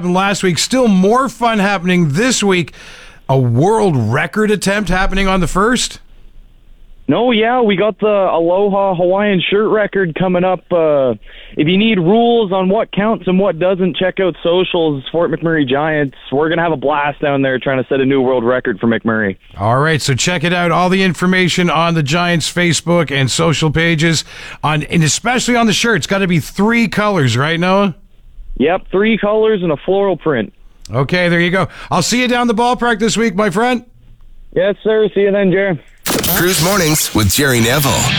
happened last week. Still more fun happening this week. A world record attempt happening on the 1st? No, yeah, we got the Aloha Hawaiian shirt record coming up. If you need rules on what counts and what doesn't, check out socials, Fort McMurray Giants. We're going to have a blast down there trying to set a new world record for McMurray. All right, so check it out. All the information on the Giants Facebook and social pages, and especially on the shirt. It's got to be 3 colors, right, Noah? Yep, 3 colors and a floral print. Okay, there you go. I'll see you down the ballpark this week, my friend. Yes, sir. See you then, Jerry. Cruise Mornings with Jerry Neville.